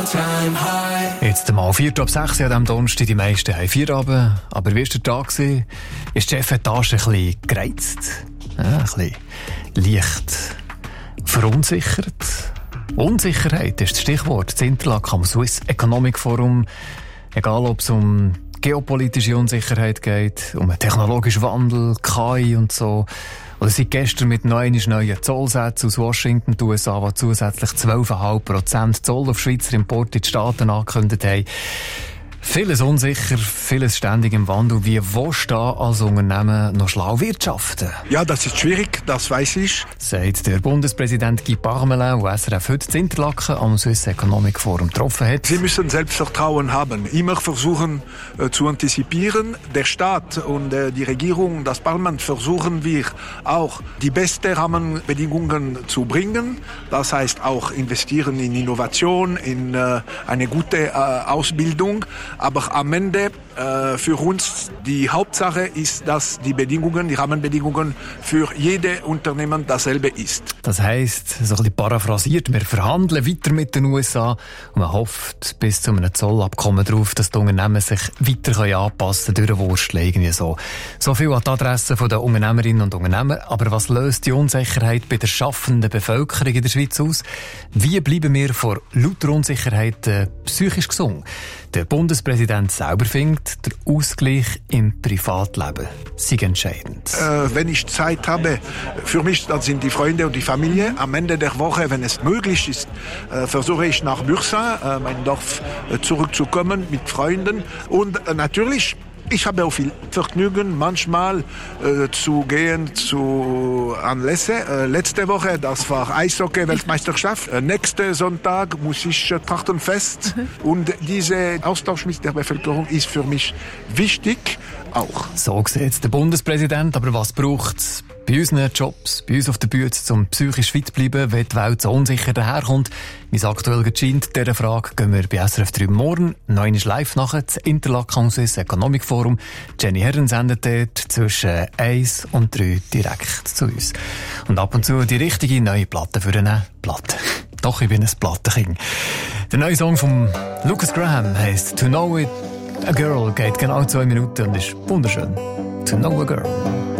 Jetzt mal 4:06 an diesem Donnerstag. Die meisten haben Feierabend. Aber wie war der Tag? Ist die Chefetage ein bisschen gereizt? Ja, ein bisschen leicht verunsichert? Unsicherheit ist das Stichwort. Das Interlaken am Swiss Economic Forum. Egal, ob es um geopolitische Unsicherheit geht, um einen technologischen Wandel, KI und so. Oder seit gestern mit neuen Zollsätzen aus Washington, die USA, die zusätzlich 12,5% Zoll auf Schweizer Importe in die Staaten angekündigt haben. Vieles unsicher, vieles ständig im Wandel. Wie willst du da als Unternehmen noch schlau wirtschaften? Ja, das ist schwierig, das weiß ich. Sagt der Bundespräsident Guy Parmelin, der SRF heute in Interlaken am Swiss Economic Forum getroffen hat. Sie müssen Selbstvertrauen haben, immer versuchen zu antizipieren. Der Staat und die Regierung, das Parlament versuchen wir auch die besten Rahmenbedingungen zu bringen. Das heißt auch investieren in Innovation, in eine gute Ausbildung. Aber am Ende für uns die Hauptsache ist, dass die Bedingungen, die Rahmenbedingungen für jede Unternehmen dasselbe ist. Das heisst, so ein bisschen paraphrasiert, wir verhandeln weiter mit den USA und man hofft bis zu einem Zollabkommen darauf, dass die Unternehmen sich weiter anpassen können, durchwursteln, irgendwie so. So viel an die Adresse der Unternehmerinnen und Unternehmer. Aber was löst die Unsicherheit bei der schaffenden Bevölkerung in der Schweiz aus? Wie bleiben wir vor lauter Unsicherheit psychisch gesund? Der Bundespräsident selber findet, der Ausgleich im Privatleben sei entscheidend. Wenn ich Zeit habe, für mich das sind die Freunde und die Familie. Am Ende der Woche, wenn es möglich ist, versuche ich nach Bürsa, mein Dorf, zurückzukommen mit Freunden. Und natürlich, ich habe auch viel Vergnügen, manchmal zu gehen zu Anlässe. Letzte Woche, das war Eishockey-Weltmeisterschaft. Nächsten Sonntag muss ich Trachtenfest. Und dieser Austausch mit der Bevölkerung ist für mich wichtig auch. So sieht der Bundespräsident. Aber was braucht es bei unseren Jobs, bei uns auf der Bühne, um psychisch fit zu bleiben, wenn die Welt so unsicher daherkommt? Wie es aktuell scheint, dieser Frage gehen wir bei SRF 3 morgen 9 Uhr live nachher, das Interlaken Swiss Economic Forum. Jenny Herren sendet dort zwischen 1 und 3 direkt zu uns. Und ab und zu die richtige neue Platte für eine Platte. Doch, ich bin ein Plattenkind. Der neue Song von Lucas Graham heisst To Know It A Girl, geht genau 2 Minuten und ist wunderschön. To Know a Girl.